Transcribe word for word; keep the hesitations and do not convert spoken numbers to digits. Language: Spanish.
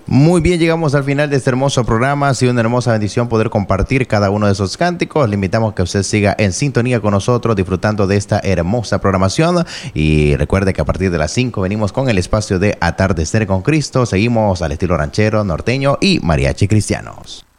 Muy bien, llegamos al final de este hermoso programa. Ha sido una hermosa bendición poder compartir cada uno de esos cánticos. Le invitamos a que usted siga en sintonía con nosotros, disfrutando de esta hermosa programación. Y recuerde que a partir de las cinco venimos con el espacio de Atardecer con Cristo. Seguimos al estilo ranchero, norteño y mariachi cristianos.